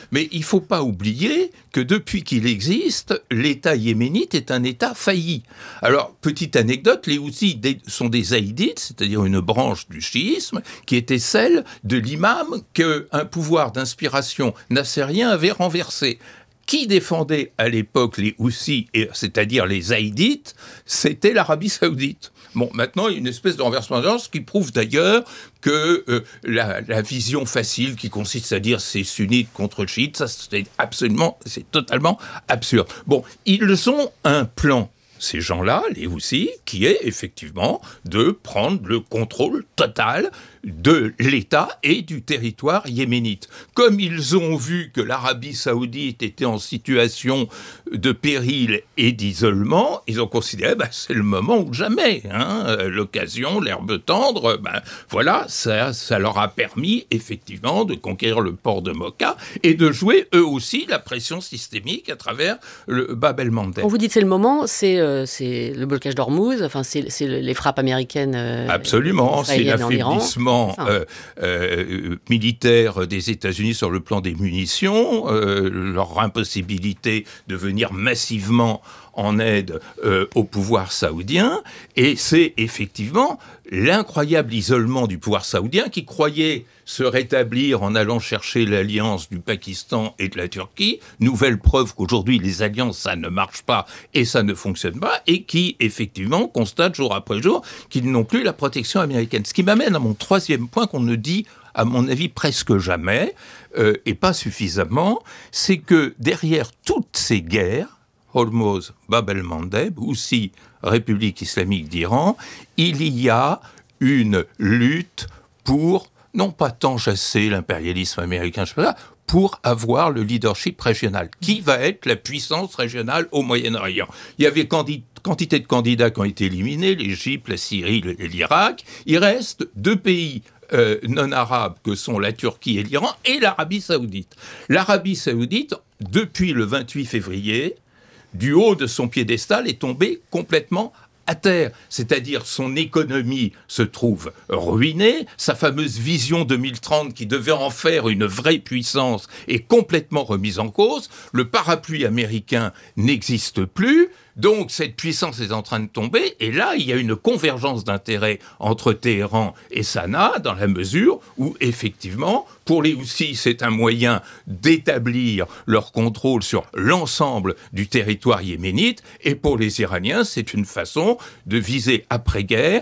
Mais il ne faut pas oublier que depuis qu'il existe, l'État yéménite est un État failli. Alors, petite anecdote, les Houthis sont des zaïdites, c'est-à-dire une branche du chiisme, qui était celle de l'imam qu'un pouvoir d'inspiration nassérien avait renversé. Qui défendait à l'époque les Houthis, c'est-à-dire les zaïdites, c'était l'Arabie saoudite. Bon, maintenant, il y a une espèce de renversement de genre, ce qui prouve d'ailleurs que la vision facile qui consiste à dire c'est sunnite contre chiite, ça c'est totalement absurde. Bon, ils ont un plan, ces gens-là, les Houthis, qui est effectivement de prendre le contrôle total de l'État et du territoire yéménite. Comme ils ont vu que l'Arabie saoudite était en situation de péril et d'isolement, ils ont considéré c'est le moment ou jamais. L'occasion, l'herbe tendre, voilà, ça leur a permis effectivement de conquérir le port de Mocha et de jouer eux aussi la pression systémique à travers le Bab el-Mandeb. Quand vous dites c'est le moment, c'est le blocage d'Ormuz, enfin c'est les frappes américaines. Absolument, c'est l'affaiblissement militaire des États-Unis sur le plan des munitions, leur impossibilité de venir massivement en aide au pouvoir saoudien, et c'est effectivement l'incroyable isolement du pouvoir saoudien qui croyait se rétablir en allant chercher l'alliance du Pakistan et de la Turquie, nouvelle preuve qu'aujourd'hui les alliances ça ne marche pas et ça ne fonctionne pas, et qui effectivement constate jour après jour qu'ils n'ont plus la protection américaine. Ce qui m'amène à mon troisième point qu'on ne dit à mon avis presque jamais, et pas suffisamment, c'est que derrière toutes ces guerres, Hormuz, Bab el-Mandeb, Houthi, République islamique d'Iran, il y a une lutte pour, non pas tant chasser l'impérialisme américain, pour avoir le leadership régional. Qui va être la puissance régionale au Moyen-Orient ? Il y avait quantité de candidats qui ont été éliminés, l'Égypte, la Syrie et l'Irak. Il reste 2 pays non arabes que sont la Turquie et l'Iran et l'Arabie saoudite. L'Arabie saoudite, depuis le 28 février, du haut de son piédestal, est tombée complètement à terre, c'est-à-dire son économie se trouve ruinée, sa fameuse vision 2030 qui devait en faire une vraie puissance est complètement remise en cause, le parapluie américain n'existe plus, donc cette puissance est en train de tomber, et là il y a une convergence d'intérêts entre Téhéran et Sanaa, dans la mesure où effectivement, pour les Houthis, c'est un moyen d'établir leur contrôle sur l'ensemble du territoire yéménite, et pour les Iraniens, c'est une façon de viser après-guerre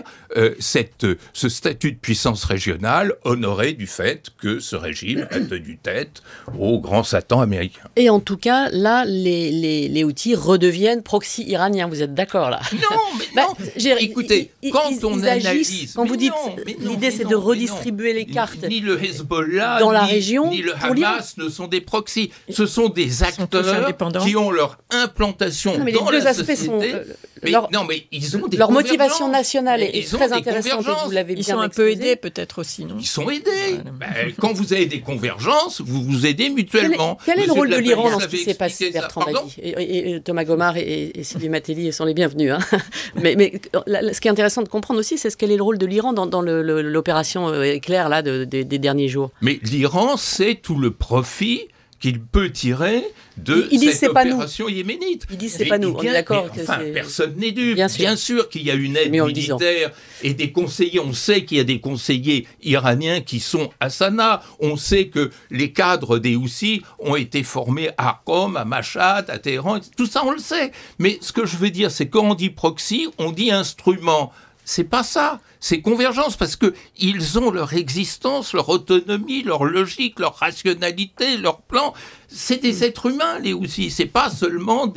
ce statut de puissance régionale honoré du fait que ce régime a tenu tête au grand Satan américain. Et en tout cas, là, les Houthis redeviennent proxy iraniens, vous êtes d'accord là ? Non, écoutez, quand on analyse... Quand vous dites, l'idée c'est de redistribuer les cartes... Ni le Hezbollah, dans la région, ni le Hamas ne sont des proxys. Ce sont des acteurs qui ont leur implantation dans la société. Mais ils ont des leur motivation nationale est très intéressante, vous l'avez bien exposé. Ils sont un peu aidés peut-être aussi, non ? Ils sont aidés. Quand vous avez des convergences, vous vous aidez mutuellement. Quel est le rôle de l'Iran dans ce qui s'est passé, Bertrand Badi ? Et Thomas Gomard et Sylvie Matelli sont les bienvenus. Mais ce qui est intéressant de comprendre aussi, c'est quel est le rôle de l'Iran dans l'opération éclair là, des derniers jours. Mais l'Iran, c'est tout le profit qu'il peut tirer de cette opération yéménite. Ils disent c'est pas nous, on est d'accord. Personne n'est dupe. Bien sûr qu'il y a une aide militaire et des conseillers. On sait qu'il y a des conseillers iraniens qui sont à Sanaa. On sait que les cadres des Houthis ont été formés à Qom, à Mashhad, à Téhéran. Tout ça, on le sait. Mais ce que je veux dire, c'est quand on dit proxy, on dit instrument. C'est pas ça, c'est convergence, parce que ils ont leur existence, leur autonomie, leur logique, leur rationalité, leur plan. C'est des êtres humains, les Houthis. C'est pas seulement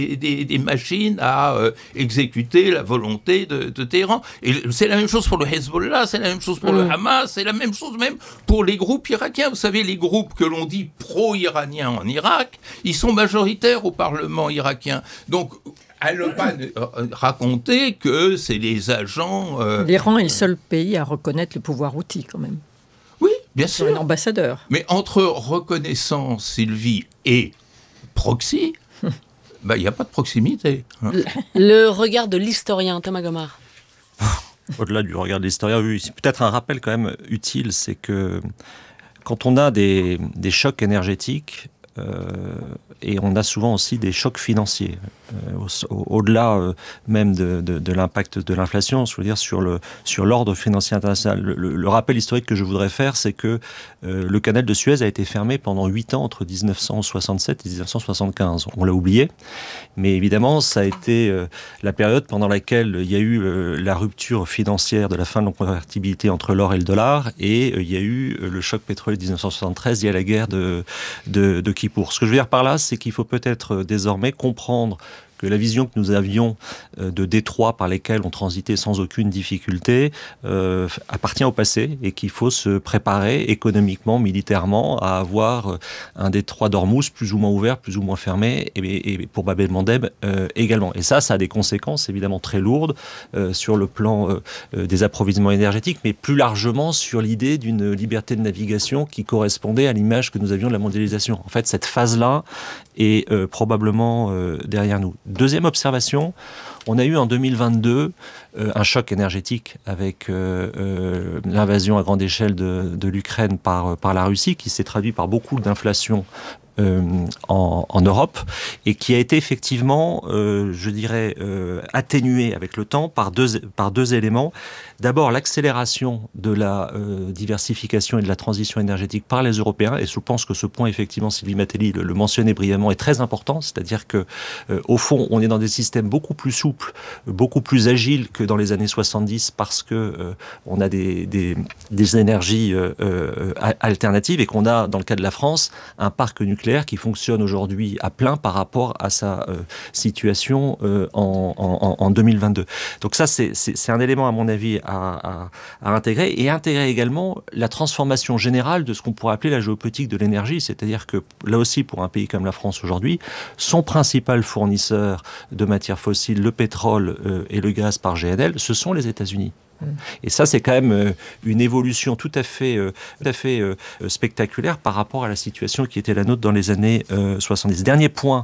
des machines à exécuter la volonté de Téhéran. Et c'est la même chose pour le Hezbollah, c'est la même chose pour le Hamas, c'est la même chose même pour les groupes irakiens. Vous savez, les groupes que l'on dit pro-iraniens en Irak, ils sont majoritaires au Parlement irakien. Donc, elle ne pas raconter que c'est les agents... L'Iran est le seul pays à reconnaître le pouvoir houthi, quand même. Oui, bien sûr. Un ambassadeur. Mais entre reconnaissance, Sylvie, et proxy, il n'y a pas de proximité. Le regard de l'historien, Thomas Gomard. Au-delà du regard de l'historien, oui, c'est peut-être un rappel quand même utile, c'est que quand on a des chocs énergétiques, et on a souvent aussi des chocs financiers. Au-delà même de l'impact de l'inflation, je veux dire sur l'ordre financier international. Le rappel historique que je voudrais faire, c'est que le canal de Suez a été fermé pendant 8 ans entre 1967 et 1975. On l'a oublié, mais évidemment, ça a été la période pendant laquelle il y a eu la rupture financière de la fin de la convertibilité entre l'or et le dollar, et il y a eu le choc pétrolier de 1973 lié à la guerre de Kippour. Ce que je veux dire par là, c'est qu'il faut peut-être désormais comprendre que la vision que nous avions de détroits par lesquels on transitait sans aucune difficulté appartient au passé, et qu'il faut se préparer économiquement, militairement, à avoir un détroit d'Ormuz plus ou moins ouvert, plus ou moins fermé, et pour Bab el-Mandeb également. Et ça a des conséquences évidemment très lourdes sur le plan des approvisionnements énergétiques, mais plus largement sur l'idée d'une liberté de navigation qui correspondait à l'image que nous avions de la mondialisation. En fait, cette phase-là est probablement derrière nous. Deuxième observation, on a eu en 2022 un choc énergétique avec l'invasion à grande échelle de l'Ukraine par la Russie, qui s'est traduit par beaucoup d'inflation en Europe, et qui a été effectivement, je dirais, atténué avec le temps par deux éléments. D'abord, l'accélération de la diversification et de la transition énergétique par les Européens, et je pense que ce point, effectivement, Sylvie Matelli le mentionnait brièvement, est très important, c'est-à-dire que, au fond, on est dans des systèmes beaucoup plus souples, beaucoup plus agiles que dans les années 70, parce que on a des énergies alternatives, et qu'on a, dans le cas de la France, un parc nucléaire qui fonctionne aujourd'hui à plein par rapport à sa situation en 2022. Donc ça, c'est un élément, à mon avis, à intégrer, et intégrer également la transformation générale de ce qu'on pourrait appeler la géopolitique de l'énergie, c'est-à-dire que, là aussi, pour un pays comme la France aujourd'hui, son principal fournisseur de matières fossiles, le pétrole et le gaz par GNL, ce sont les États-Unis. Et ça, c'est quand même une évolution tout à fait spectaculaire par rapport à la situation qui était la nôtre dans les années 70. Dernier point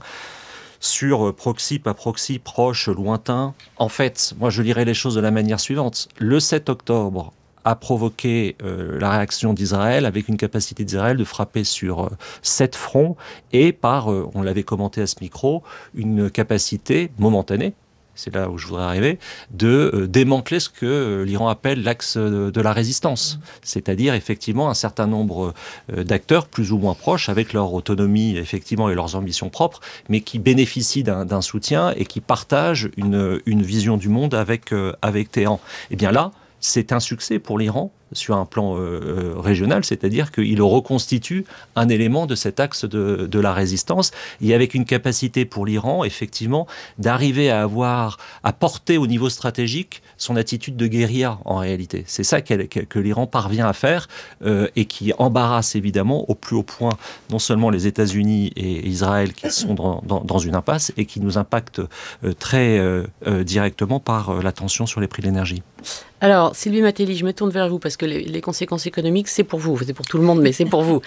sur proxy, pas proxy, proche, lointain. En fait, moi, je lirais les choses de la manière suivante. Le 7 octobre a provoqué la réaction d'Israël, avec une capacité d'Israël de frapper sur 7 fronts, et par, on l'avait commenté à ce micro, une capacité momentanée, c'est là où je voudrais arriver, de démanteler ce que l'Iran appelle l'axe de la résistance. C'est-à-dire, effectivement, un certain nombre d'acteurs, plus ou moins proches, avec leur autonomie, effectivement, et leurs ambitions propres, mais qui bénéficient d'un soutien et qui partagent une vision du monde avec Téhéran. Et bien là, c'est un succès pour l'Iran sur un plan régional, c'est-à-dire qu'il reconstitue un élément de cet axe de la résistance, et avec une capacité pour l'Iran, effectivement, d'arriver à porter au niveau stratégique son attitude de guérilla, en réalité. C'est ça que l'Iran parvient à faire, et qui embarrasse évidemment au plus haut point non seulement les États-Unis et Israël, qui sont dans une impasse, et qui nous impacte très directement par la tension sur les prix de l'énergie. Alors, Sylvie Matelli, je me tourne vers vous, parce que les conséquences économiques, c'est pour vous. C'est pour tout le monde, mais c'est pour vous.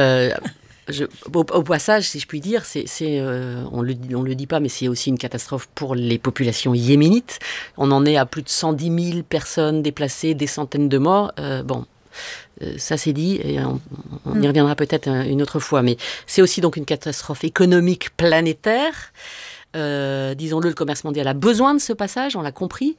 Au passage, si je puis dire, on le dit pas, mais c'est aussi une catastrophe pour les populations yéménites. On en est à plus de 110 000 personnes déplacées, des centaines de morts. Ça c'est dit, et on y reviendra peut-être une autre fois. Mais c'est aussi donc une catastrophe économique planétaire. Disons-le, le commerce mondial a besoin de ce passage, on l'a compris.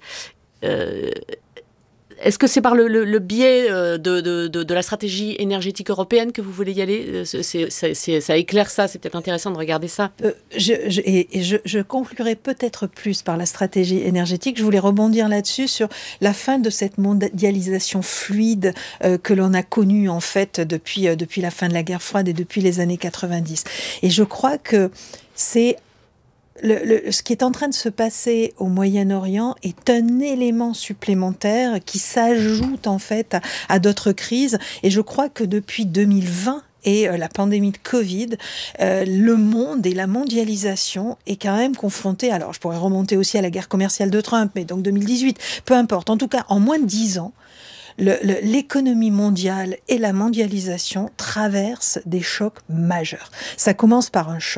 Est-ce que c'est par le biais de la stratégie énergétique européenne que vous voulez y aller ? Ça éclaire ça, c'est peut-être intéressant de regarder ça. Je conclurai peut-être plus par la stratégie énergétique. Je voulais rebondir là-dessus sur la fin de cette mondialisation fluide que l'on a connue en fait depuis la fin de la guerre froide et depuis les années 90. Et je crois que c'est ce qui est en train de se passer au Moyen-Orient est un élément supplémentaire qui s'ajoute en fait à d'autres crises. Et je crois que depuis 2020 et la pandémie de Covid, le monde et la mondialisation est quand même confronté. Alors je pourrais remonter aussi à la guerre commerciale de Trump, mais donc 2018, peu importe. En tout cas, en moins de 10 ans, l'économie mondiale et la mondialisation traversent des chocs majeurs. Ça commence par un choc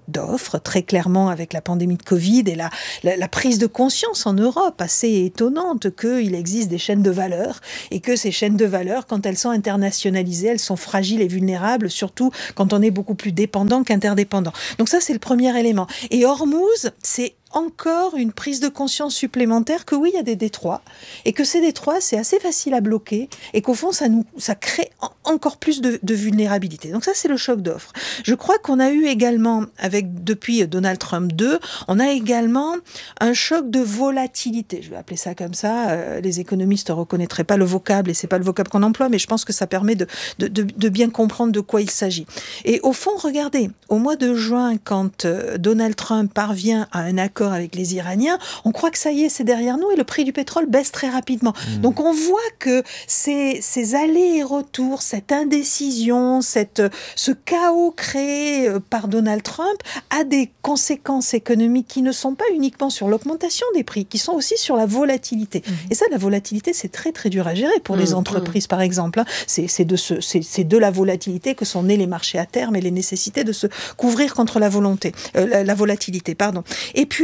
d'offre, très clairement avec la pandémie de Covid et la prise de conscience en Europe assez étonnante qu'il existe des chaînes de valeur et que ces chaînes de valeur, quand elles sont internationalisées, elles sont fragiles et vulnérables, surtout quand on est beaucoup plus dépendant qu'interdépendant. Donc ça, c'est le premier élément. Et Hormuz, c'est encore une prise de conscience supplémentaire que oui, il y a des détroits et que ces détroits, c'est assez facile à bloquer et qu'au fond, ça crée encore plus de vulnérabilité. Donc ça, c'est le choc d'offres. Je crois qu'on a eu également, depuis Donald Trump 2, on a également un choc de volatilité. Je vais appeler ça comme ça. Les économistes ne reconnaîtraient pas le vocable et c'est pas le vocable qu'on emploie, mais je pense que ça permet de bien comprendre de quoi il s'agit. Et au fond, regardez, au mois de juin, quand Donald Trump parvient à un accord avec les Iraniens, on croit que ça y est, c'est derrière nous et le prix du pétrole baisse très rapidement. Donc on voit que ces allers et retours, cette indécision, ce chaos créé par Donald Trump a des conséquences économiques qui ne sont pas uniquement sur l'augmentation des prix, qui sont aussi sur la volatilité. Et ça, la volatilité, c'est très très dur à gérer pour les entreprises, par exemple. C'est de la volatilité que sont nés les marchés à terme et les nécessités de se couvrir contre la volatilité. Et puis,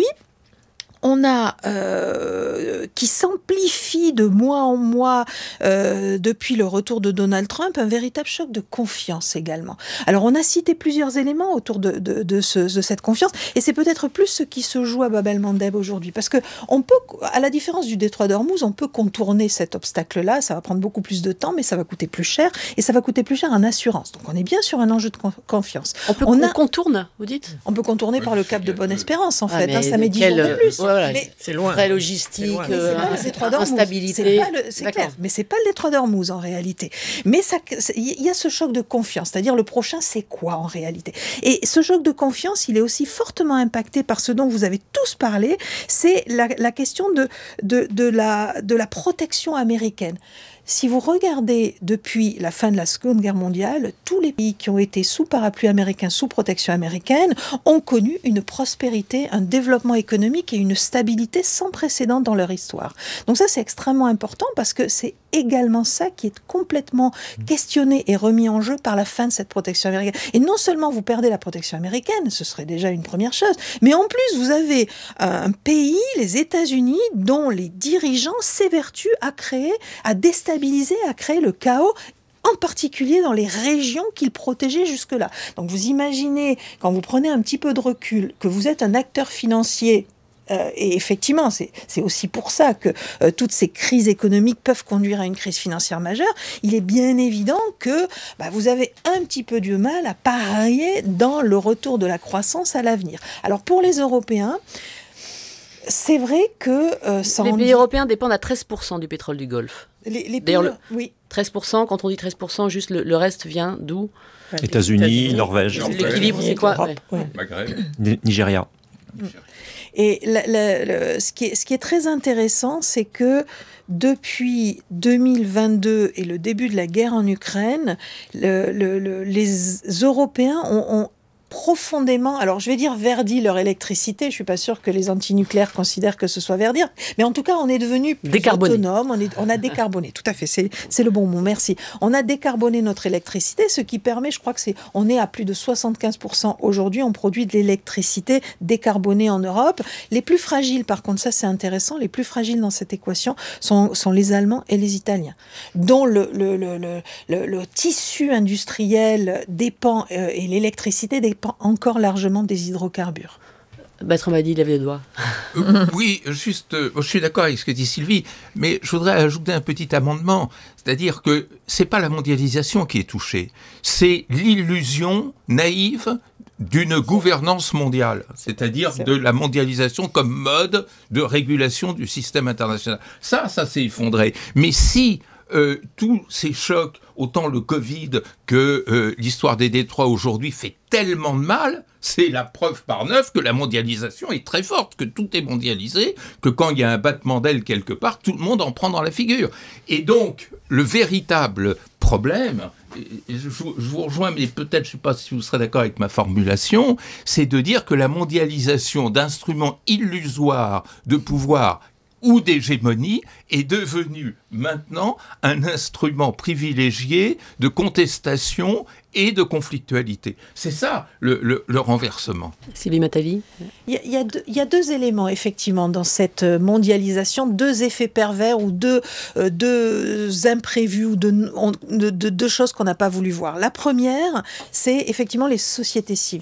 on a, qui s'amplifie de mois en mois depuis le retour de Donald Trump, un véritable choc de confiance également. Alors, on a cité plusieurs éléments autour de cette confiance, et c'est peut-être plus ce qui se joue à Bab el-Mandeb aujourd'hui, parce que on peut, à la différence du détroit d'Ormuz, on peut contourner cet obstacle-là, ça va prendre beaucoup plus de temps, mais ça va coûter plus cher, et ça va coûter plus cher en assurance. Donc, on est bien sur un enjeu de confiance. On contourne, vous dites ? On peut contourner par le cap de Bonne-Espérance, en fait. Ça met 10 jours de plus. Voilà, mais c'est loin. Frais logistiques, instabilité. C'est clair, mais c'est pas le détroit d'Ormuz en réalité. Mais il y a ce choc de confiance, c'est-à-dire le prochain, c'est quoi en réalité ? Et ce choc de confiance, il est aussi fortement impacté par ce dont vous avez tous parlé, c'est la question de la protection américaine. Si vous regardez depuis la fin de la Seconde Guerre mondiale, tous les pays qui ont été sous parapluie américain, sous protection américaine, ont connu une prospérité, un développement économique et une stabilité sans précédent dans leur histoire. Donc ça, c'est extrêmement important parce que c'est également ça qui est complètement questionné et remis en jeu par la fin de cette protection américaine. Et non seulement vous perdez la protection américaine, ce serait déjà une première chose, mais en plus, vous avez un pays, les États-Unis, dont les dirigeants s'évertuent à déstabiliser, à créer le chaos, en particulier dans les régions qu'ils protégeaient jusque-là. Donc vous imaginez, quand vous prenez un petit peu de recul, que vous êtes un acteur financier, et effectivement, c'est aussi pour ça que toutes ces crises économiques peuvent conduire à une crise financière majeure. Il est bien évident que vous avez un petit peu du mal à parier dans le retour de la croissance à l'avenir. Alors pour les Européens, c'est vrai que... les pays européens dépendent à 13% du pétrole du Golfe. D'ailleurs, oui. 13%, quand on dit 13%, juste le reste vient d'où ? États-Unis, Norvège. L'équilibre, c'est quoi ? Maghreb. Nigeria. Et ce qui est très intéressant, c'est que depuis 2022 et le début de la guerre en Ukraine, les Européens ont profondément, alors je vais dire verdi leur électricité, je suis pas sûre que les antinucléaires considèrent que ce soit verdir, mais en tout cas on est devenu plus autonome, on a décarboné, tout à fait, c'est le bon mot, merci. On a décarboné notre électricité, ce qui permet, je crois que on est à plus de 75% aujourd'hui, on produit de l'électricité décarbonée en Europe. Les plus fragiles, par contre, ça c'est intéressant, les plus fragiles dans cette équation sont les Allemands et les Italiens, dont le tissu industriel dépend, et l'électricité dépend encore largement des hydrocarbures. Maître Madi, lève les doigts. Oui, juste, je suis d'accord avec ce que dit Sylvie, mais je voudrais ajouter un petit amendement, c'est-à-dire que c'est pas la mondialisation qui est touchée, c'est l'illusion naïve d'une gouvernance mondiale, c'est-à-dire de la mondialisation comme mode de régulation du système international. Ça s'est effondré. Mais si tous ces chocs, autant le Covid que l'histoire des détroits aujourd'hui fait tellement de mal, c'est la preuve par 9 que la mondialisation est très forte, que tout est mondialisé, que quand il y a un battement d'aile quelque part, tout le monde en prend dans la figure. Et donc, le véritable problème, et je vous rejoins, mais peut-être, je ne sais pas si vous serez d'accord avec ma formulation, c'est de dire que la mondialisation d'instruments illusoires de pouvoir ou d'hégémonie est devenu maintenant un instrument privilégié de contestation et de conflictualité. C'est ça le renversement. Sylvie Matali. Il y a deux éléments effectivement dans cette mondialisation, deux effets pervers ou deux imprévus ou deux choses qu'on n'a pas voulu voir. La première, c'est effectivement les sociétés civiles.